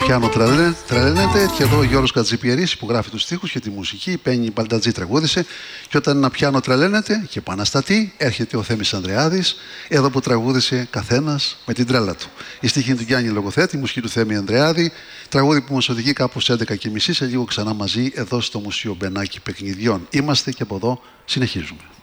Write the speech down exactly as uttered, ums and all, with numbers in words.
πιάνο τρελαίνεται, και εδώ ο Γιώργος Κατζιπιερής που γράφει τους στίχους και τη μουσική, η Πέννη Μπαλτατζή τραγούδισε, και όταν ένα πιάνο τρελαίνεται και επαναστατεί, έρχεται ο Θέμης Ανδρεάδης, εδώ που τραγούδισε καθένας με την τρέλα του. Η στίχη του Γιάννη Λογοθέτη, η μουσική του Θέμη Ανδρεάδη, τραγούδι που μας οδηγεί κάπου στις έντεκα και μισή, σε λίγο ξανά μαζί εδώ στο Μουσείο Μπενάκη Παιχνιδιών. Είμαστε και από εδώ συνεχίζουμε.